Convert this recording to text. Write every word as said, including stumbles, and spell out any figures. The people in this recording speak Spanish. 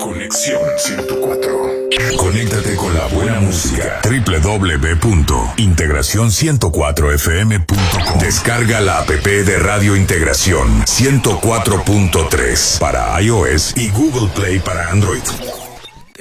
Conexión ciento cuatro. Conéctate con la buena música. doble u doble u doble u punto integración ciento cuatro f m punto com. Descarga la app de Radio Integración ciento cuatro punto tres para iOS y Google Play para Android.